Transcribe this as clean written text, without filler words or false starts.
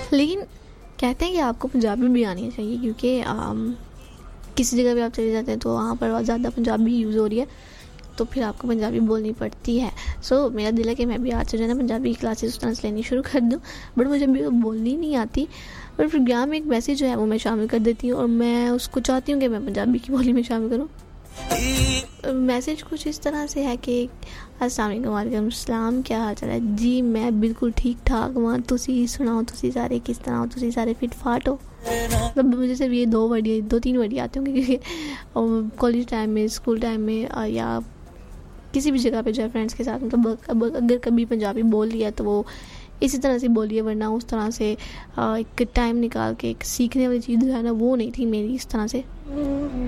लेकिन कहते हैं कि आपको पंजाबी भी आनी चाहिए, क्योंकि किसी जगह भी आप चले जाते हैं तो वहाँ पर बहुत ज़्यादा पंजाबी यूज़ हो रही है, तो फिर आपको पंजाबी बोलनी पड़ती है. सो मेरा दिल है कि मैं भी आज से जो है ना पंजाबी क्लासेस उस तरह से लेनी शुरू कर दूँ, बट मुझे अभी बोलनी नहीं आती. पर प्रोग्राम में एक मैसेज जो है वो मैं शामिल कर देती हूँ, और मैं उसको चाहती हूँ कि मैं पंजाबी की बोली में शामिल करूँ. मैसेज कुछ इस तरह से है कि अस्सलाम वालेकुम सलाम, क्या हाल चाल है जी, मैं बिल्कुल ठीक ठाक वहाँ, तुसी सुनाओ, तुसी सारे किस तरह हो, तुसी सारे फिट फाट हो. मतलब मुझे सिर्फ ये 2-3 वर्ड आते होंगे, क्योंकि कॉलेज टाइम में, स्कूल टाइम में, या किसी भी जगह पे जो है फ्रेंड्स के साथ, मतलब अगर कभी पंजाबी बोल लिया तो वो इसी तरह से बोलिए, वरना उस तरह से एक टाइम निकाल के एक सीखने वाली चीज़ जो है ना वो नहीं थी मेरी इस तरह से.